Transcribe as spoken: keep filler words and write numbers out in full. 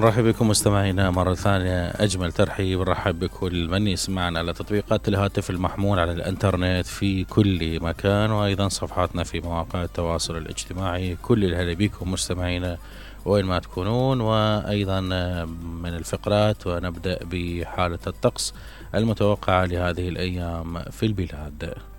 نرحب بكم مستمعينا مرة ثانية، أجمل ترحيب. نرحب بكل من يسمعنا على تطبيقات الهاتف المحمول على الإنترنت في كل مكان، وأيضا صفحاتنا في مواقع التواصل الاجتماعي. كل الهلا بكم مستمعينا وين ما تكونون. وأيضا من الفقرات، ونبدأ بحالة الطقس المتوقعة لهذه الأيام في البلاد.